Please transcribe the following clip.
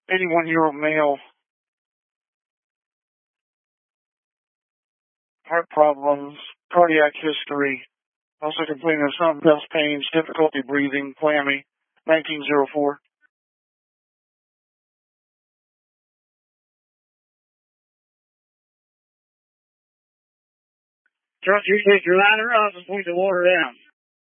81-year-old male. Heart problems, cardiac history. Also complaining of some chest pains, difficulty breathing, clammy. 1904. Trust you take your ladder up and point the water down.